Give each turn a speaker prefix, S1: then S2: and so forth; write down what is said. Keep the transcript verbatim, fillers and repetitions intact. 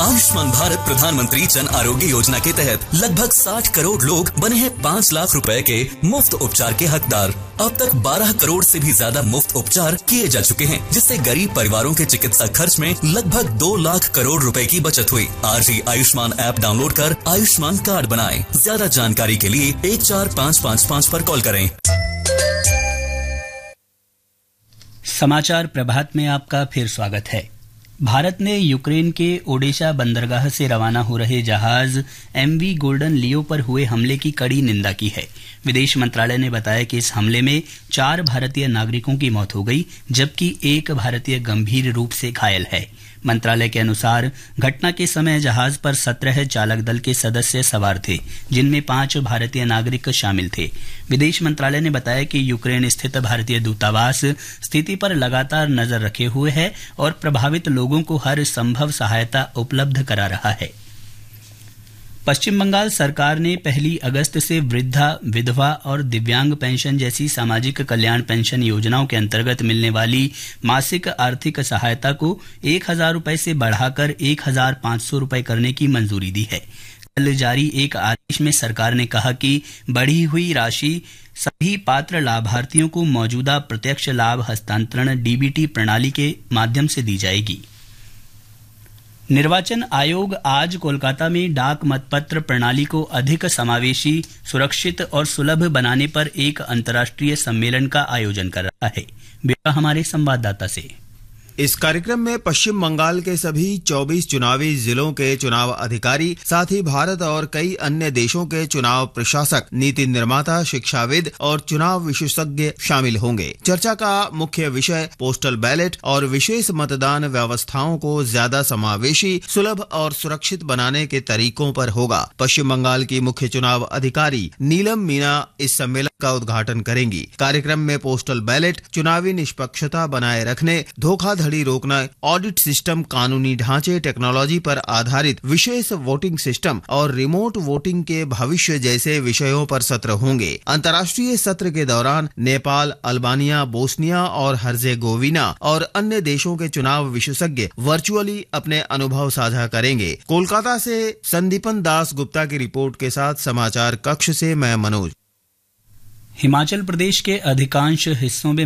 S1: आयुष्मान भारत प्रधानमंत्री जन आरोग्य योजना के तहत लगभग साठ करोड़ लोग बने हैं पाँच लाख रुपए के मुफ्त उपचार के हकदार। अब तक बारह करोड़ से भी ज्यादा मुफ्त उपचार किए जा चुके हैं, जिससे गरीब परिवारों के चिकित्सा खर्च में लगभग दो लाख करोड़ रुपए की बचत हुई। आज ही आयुष्मान ऐप डाउनलोड कर आयुष्मान कार्ड बनाएं। ज्यादा जानकारी के लिए एक चार पाँच पाँच पाँच पर कॉल करें।
S2: समाचार प्रभात में आपका फिर स्वागत है। भारत ने यूक्रेन के ओडेशा बंदरगाह से रवाना हो रहे जहाज एमवी गोल्डन लियो पर हुए हमले की कड़ी निंदा की है। विदेश मंत्रालय ने बताया कि इस हमले में चार भारतीय नागरिकों की मौत हो गई, जबकि एक भारतीय गंभीर रूप से घायल है। मंत्रालय के अनुसार घटना के समय जहाज पर सत्रह चालक दल के सदस्य सवार थे, जिनमें पांच भारतीय नागरिक शामिल थे। विदेश मंत्रालय ने बताया कि यूक्रेन स्थित भारतीय दूतावास स्थिति पर लगातार नजर रखे हुए है और प्रभावित लोगों को हर संभव सहायता उपलब्ध करा रहा है। पश्चिम बंगाल सरकार ने पहली अगस्त से वृद्धा, विधवा और दिव्यांग पेंशन जैसी सामाजिक कल्याण पेंशन योजनाओं के अंतर्गत मिलने वाली मासिक आर्थिक सहायता को एक हजार रूपये से बढ़ाकर एक हजार पाँच सौ रूपये करने की मंजूरी दी है। कल जारी एक आदेश में सरकार ने कहा कि बढ़ी हुई राशि सभी पात्र लाभार्थियों को मौजूदा प्रत्यक्ष लाभ हस्तांतरण डीबीटी प्रणाली के माध्यम से दी जाएगी। निर्वाचन आयोग आज कोलकाता में डाक मतपत्र प्रणाली को अधिक समावेशी, सुरक्षित और सुलभ बनाने पर एक अंतर्राष्ट्रीय सम्मेलन का आयोजन कर रहा है। ब्यौरा हमारे संवाददाता से।
S3: इस कार्यक्रम में पश्चिम बंगाल के सभी चौबीस चुनावी जिलों के चुनाव अधिकारी, साथ ही भारत और कई अन्य देशों के चुनाव प्रशासक, नीति निर्माता, शिक्षाविद और चुनाव विशेषज्ञ शामिल होंगे। चर्चा का मुख्य विषय पोस्टल बैलेट और विशेष मतदान व्यवस्थाओं को ज्यादा समावेशी, सुलभ और सुरक्षित बनाने के तरीकों पर होगा। पश्चिम बंगाल की मुख्य चुनाव अधिकारी नीलम मीना इस सम्मेलन का उद्घाटन करेंगी। कार्यक्रम में पोस्टल बैलेट, चुनावी निष्पक्षता बनाए रखने, धोखाधड़ी रोकना, ऑडिट सिस्टम, कानूनी ढांचे, टेक्नोलॉजी पर आधारित विशेष वोटिंग सिस्टम और रिमोट वोटिंग के भविष्य जैसे विषयों पर सत्र होंगे। अंतर्राष्ट्रीय सत्र के दौरान नेपाल, अल्बानिया, बोस्निया और हर्जेगोविना और अन्य देशों के चुनाव विशेषज्ञ वर्चुअली अपने अनुभव साझा करेंगे। कोलकाता से संदीपन दास गुप्ता की रिपोर्ट के साथ समाचार कक्ष से मैं मनोज।
S2: हिमाचल प्रदेश के अधिकांश हिस्सों में